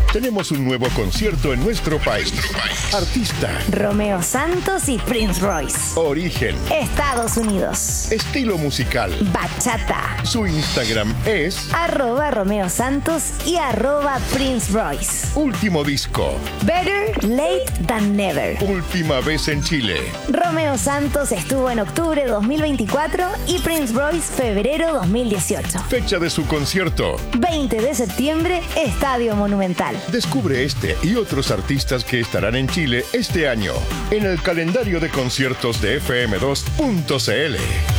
tenemos un nuevo concierto en nuestro país. Artista: Romeo Santos y Prince Royce. Origen: Estados Unidos. Estilo musical: bachata. Su Instagram es @Romeo Santos y @Prince Royce. Último disco: Better Late Than Never. Última vez en Chile: Romeo Santos estuvo en octubre 2024 y Prince Royce febrero 2018. Fecha de su concierto: 20 de septiembre, Estadio Monumental. Descubre este y otros artistas que estarán en Chile este año en el calendario de conciertos de FM2.cl.